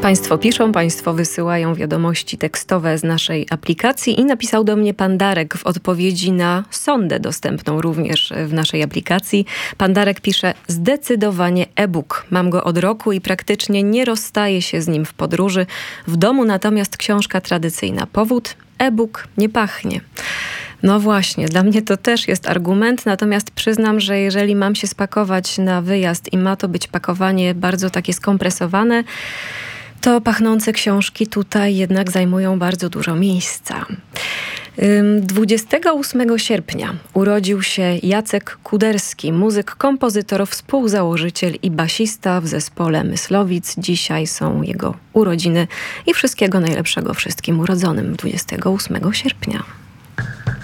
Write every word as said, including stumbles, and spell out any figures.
Państwo piszą, Państwo wysyłają wiadomości tekstowe z naszej aplikacji i napisał do mnie pan Darek w odpowiedzi na sondę dostępną również w naszej aplikacji. Pan Darek pisze: zdecydowanie e-book. Mam go od roku i praktycznie nie rozstaję się z nim w podróży. W domu natomiast książka tradycyjna. Powód? E-book nie pachnie. No właśnie, dla mnie to też jest argument, natomiast przyznam, że jeżeli mam się spakować na wyjazd i ma to być pakowanie bardzo takie skompresowane, to pachnące książki tutaj jednak zajmują bardzo dużo miejsca. dwudziestego ósmego sierpnia urodził się Jacek Kuderski, muzyk, kompozytor, współzałożyciel i basista w zespole Myslowic. Dzisiaj są jego urodziny i wszystkiego najlepszego wszystkim urodzonym dwudziestego ósmego sierpnia.